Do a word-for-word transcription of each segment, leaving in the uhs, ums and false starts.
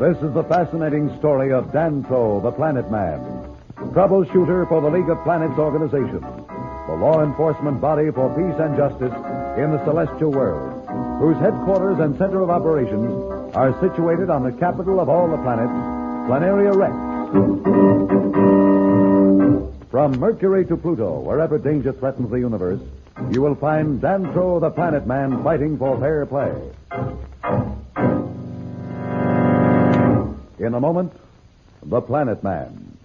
This is the fascinating story of Dantro, the Planet Man, troubleshooter for the League of Planets organization, the law enforcement body for peace and justice in the celestial world, whose headquarters and center of operations are situated on the capital of all the planets, Planaria Rex. From Mercury to Pluto, wherever danger threatens the universe, you will find Dantro, the Planet Man, fighting for fair play. In a moment, the Planet Man.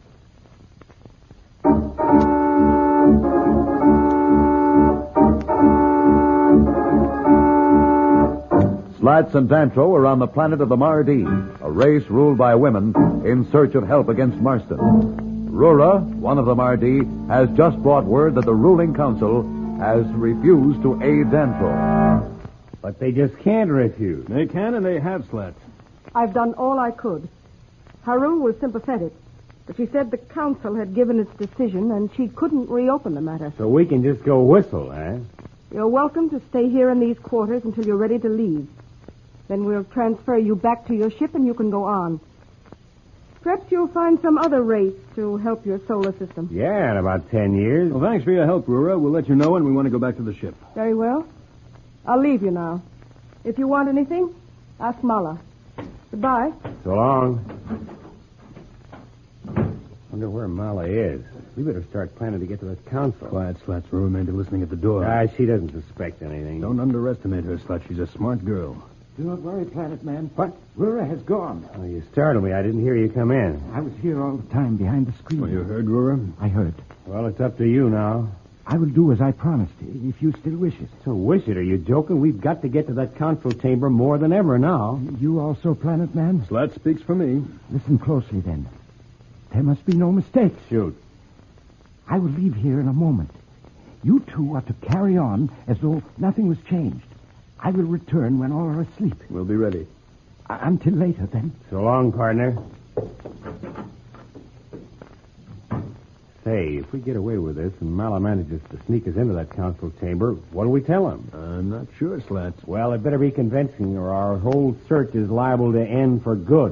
Slats and Dantro are on the planet of the Mardi, a race ruled by women in search of help against Marston. Rura, one of the Mardi, has just brought word that the ruling council has refused to aid Dantro. But they just can't refuse. They can and they have, Slats. I've done all I could. Haru was sympathetic, but she said the council had given its decision and she couldn't reopen the matter. So we can just go whistle, eh? You're welcome to stay here in these quarters until you're ready to leave. Then we'll transfer you back to your ship and you can go on. Perhaps you'll find some other race to help your solar system. Yeah, in about ten years. Well, thanks for your help, Rura. We'll let you know when we want to go back to the ship. Very well. I'll leave you now. If you want anything, ask Mala. Goodbye. So long. Wonder where Mala is. We better start planning to get to the council. Quiet, Slats. Rura may be listening at the door. Ah, she doesn't suspect anything. Don't underestimate her, Slats. She's a smart girl. Do not worry, Planet Man. What? Rura has gone. Oh, you startled me. I didn't hear you come in. I was here all the time behind the screen. Well, you heard, Rura? I heard. Well, it's up to you now. I will do as I promised, if you still wish it. So wish it? Are you joking? We've got to get to that council chamber more than ever now. You also, Planet Man? Slats speaks for me. Listen closely, then. There must be no mistake. Shoot. I will leave here in a moment. You two are to carry on as though nothing was changed. I will return when all are asleep. We'll be ready. Uh, until later, then. So long, partner. Say, if we get away with this and Mala manages to sneak us into that council chamber, what do we tell him? I'm not sure, Slats. Well, it better be convincing or our whole search is liable to end for good.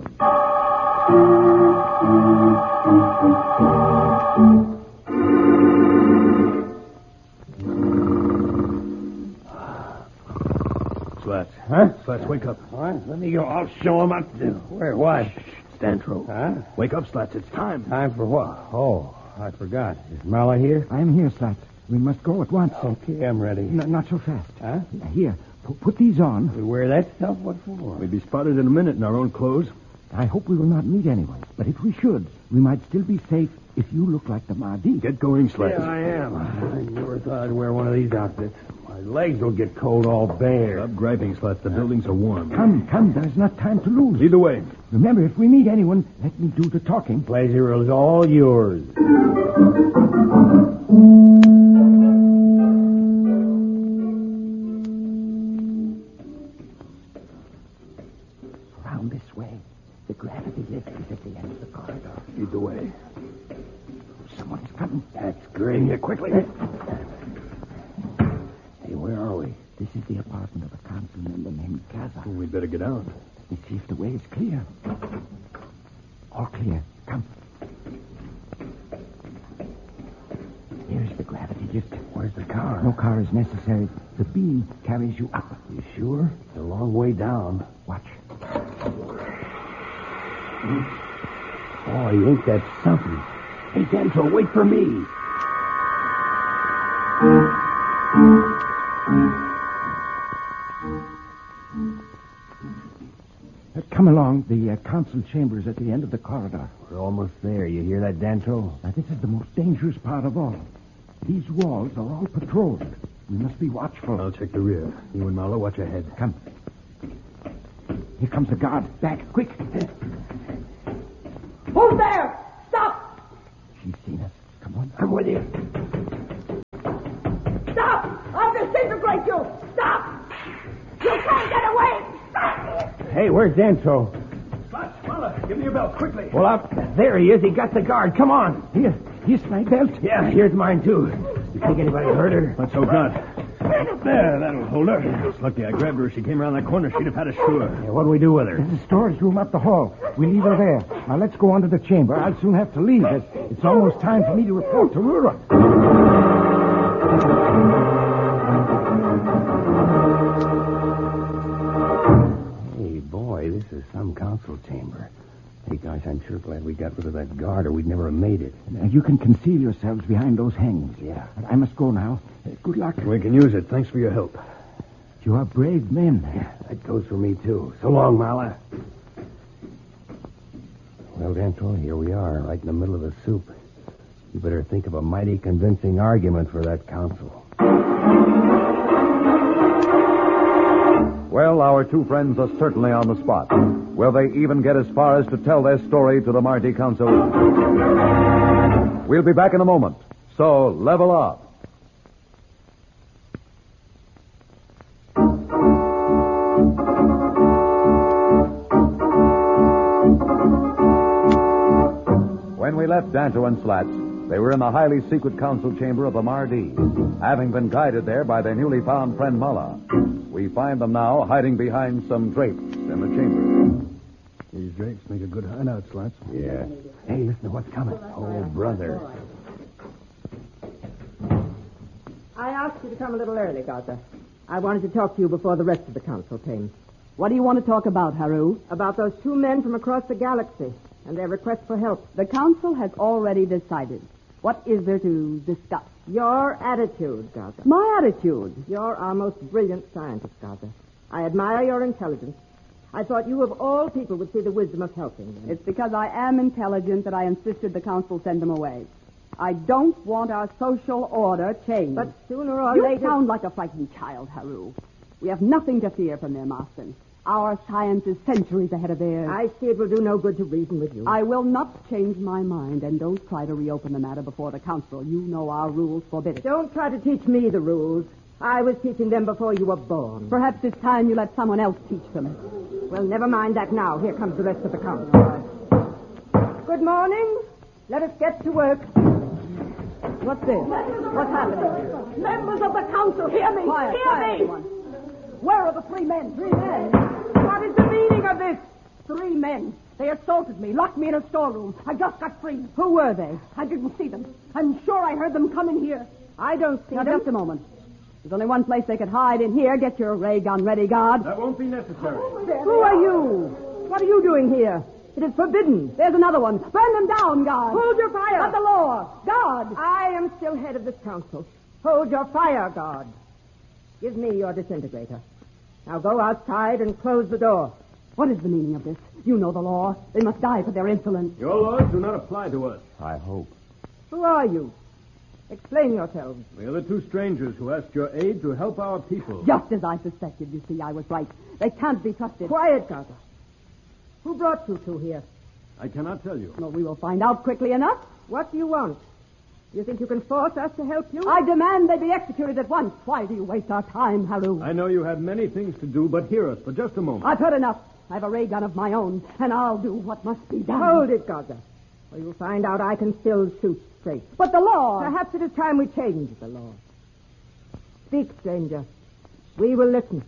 Slats. Huh? Slats, wake up. All right, let me go. I'll show him up. Where? What? Dantro. Huh? Wake up, Slats. It's time. Time for what? Oh, I forgot. Is Mala here? I am here, Slats. We must go at once. Okay, I'm ready. No, not so fast. Huh? Here, p- put these on. We wear that stuff? What for? We'd be spotted in a minute in our own clothes. I hope we will not meet anyone. But if we should, we might still be safe if you look like the Mahdi. Get going, Slats. Yeah, I am. I never thought I'd wear one of these outfits. My legs will get cold all bare. Stop griping, Slats. The buildings are warm. Come, come. There's not time to lose. Lead the way. Remember, if we meet anyone, let me do the talking. Pleasure is all yours. Around this way. The gravity lift is at the end of the corridor. Lead the way. Someone's coming. That's great. Here, quickly. Hey, where are we? This is the apartment of a council member named Kaza. We'd better get out. Let's see if the way is clear. All clear. Come. Here's the gravity lift. Where's the car? No car is necessary. The beam carries you up. You sure? It's a long way down. Watch. Boy, ain't that something. Hey, Dantro, wait for me. Uh, come along. The uh, council chamber is at the end of the corridor. We're almost there. You hear that, Dantro? Now, this is the most dangerous part of all. These walls are all patrolled. We must be watchful. I'll check the rear. You and Marlowe, watch ahead. Come. Here comes the guard. Back, quick. Who's there? Stop! She's seen us. Come on. I'm with you. Stop! I'll disintegrate you! Stop! You can't get away! Stop! Hey, where's Dantro? Slats, Marlowe, give me your belt, quickly. Well, up there he is. He got the guard. Come on. Here. Here's my belt. Yeah, here's mine, too. You think anybody hurt her? Let's hope not. There, that'll hold her. It's lucky I grabbed her. If she came around that corner, she'd have had us sure. Yeah, what do we do with her? There's a storage room up the hall. We leave her there. Now let's go on to the chamber. I'll soon have to leave. It's, it's almost time for me to report to Rura. Hey, boy, this is some council chamber. Hey, gosh, I'm sure glad we got rid of that guard or we'd never have made it. Now, you can conceal yourselves behind those hangings. Yeah. But I must go now. Uh, good luck. We can use it. Thanks for your help. You are brave men. Yeah, that goes for me, too. So long, Mala. Well, Danto, here we are, right in the middle of the soup. You better think of a mighty convincing argument for that council. Well, our two friends are certainly on the spot. Will they even get as far as to tell their story to the Marty Council? We'll be back in a moment. So, level up. When we left Danto and Slats, they were in the highly secret council chamber of the Mardi, having been guided there by their newly found friend Mullah. We find them now hiding behind some drapes in the chamber. These drapes make a good hideout, Slats. Yeah. Hey, listen to what's coming. Oh, brother. I asked you to come a little early, Gaza. I wanted to talk to you before the rest of the council came. What do you want to talk about, Haru? About those two men from across the galaxy and their request for help. The council has already decided. What is there to discuss? Your attitude, Gaza. My attitude? You're our most brilliant scientist, Gaza. I admire your intelligence. I thought you, of all people, would see the wisdom of helping them. It's because I am intelligent that I insisted the council send them away. I don't want our social order changed. But sooner or you later... You sound like a frightened child, Haru. We have nothing to fear from them, Austin. Our science is centuries ahead of theirs. I see it will do no good to reason with you. I will not change my mind, and don't try to reopen the matter before the council. You know our rules forbid it. Don't try to teach me the rules. I was teaching them before you were born. Perhaps it's time you let someone else teach them. Well, never mind that now. Here comes the rest of the council. Good morning. Let us get to work. What's this? What's happening? Members of the council, hear me! Quiet, hear quiet, me! everyone. Where are the three men? Three men? What is the meaning of this? Three men. They assaulted me, locked me in a storeroom. I just got free. Who were they? I didn't see them. I'm sure I heard them come in here. I don't see now, them. Just a moment. There's only one place they could hide in here. Get your ray gun ready, guard. That won't be necessary. Who are you? What are you doing here? It is forbidden. There's another one. Burn them down, guard. Hold your fire. At the law. Guard. I am still head of this council. Hold your fire, guard. Give me your disintegrator. Now go outside and close the door. What is the meaning of this? You know the law. They must die for their insolence. Your laws do not apply to us. I hope. Who are you? Explain yourselves. We are the two strangers who asked your aid to help our people. Just as I suspected, you see, I was right. They can't be trusted. Quiet, Gaza. Who brought you two here? I cannot tell you. Well, we will find out quickly enough. What do you want? You think you can force us to help you? I demand they be executed at once. Why do you waste our time, Haru? I know you have many things to do, but hear us for just a moment. I've heard enough. I have a ray gun of my own, and I'll do what must be done. Hold it, Gaza. Or you'll find out I can still shoot straight. But the law... Perhaps it is time we change the law. Speak, stranger. We will listen.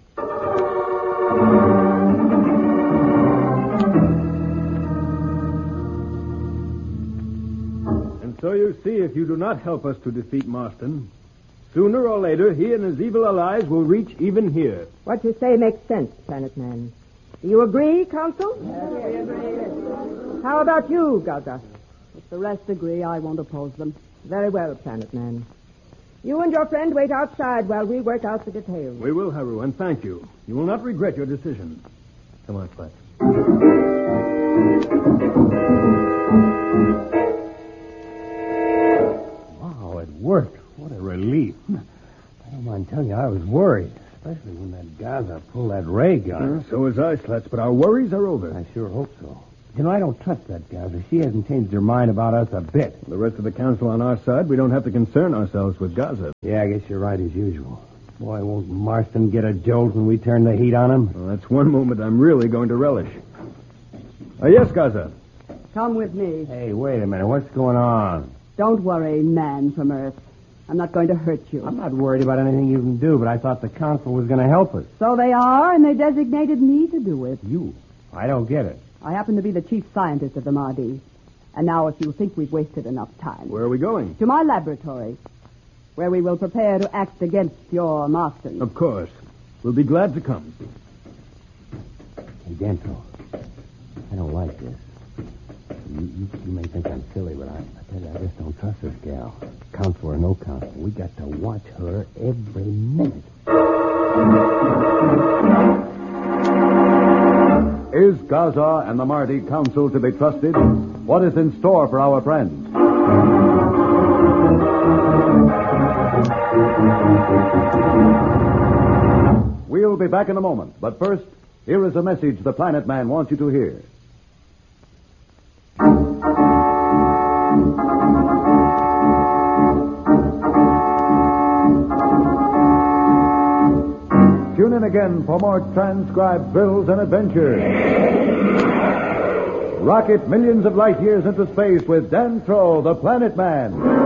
So you see, if you do not help us to defeat Marston, sooner or later he and his evil allies will reach even here. What you say makes sense, Planet Man. Do you agree, Council? Yes, we agree. How about you, Gaza? If the rest agree, I won't oppose them. Very well, Planet Man. You and your friend wait outside while we work out the details. We will, Haru, and thank you. You will not regret your decision. Come on, Flat. Worked. What a relief. I don't mind telling you, I was worried, especially when that Gaza pulled that ray gun. Uh, so was I, Slats, but our worries are over. I sure hope so. You know, I don't trust that Gaza. She hasn't changed her mind about us a bit. The rest of the council on our side, we don't have to concern ourselves with Gaza. Yeah, I guess you're right as usual. Boy, won't Marston get a jolt when we turn the heat on him? Well, that's one moment I'm really going to relish. Uh, yes, Gaza. Come with me. Hey, wait a minute. What's going on? Don't worry, man from Earth. I'm not going to hurt you. I'm not worried about anything you can do, but I thought the council was going to help us. So they are, and they designated me to do it. You? I don't get it. I happen to be the chief scientist of the Mahdi. And now, if you think we've wasted enough time... Where are we going? To my laboratory, where we will prepare to act against your masters. Of course. We'll be glad to come. Hey, Dento, I don't like this. You, you, you may think I'm silly, but I, I tell you, I just don't trust this gal. Council or no council, we got to watch her every minute. Is Gaza and the Mahdi Council to be trusted? What is in store for our friends? We'll be back in a moment, but first, here is a message the Planet Man wants you to hear. Tune in again for more transcribed thrills and adventures. Rocket millions of light years into space with Dan Troll, the Planet Man.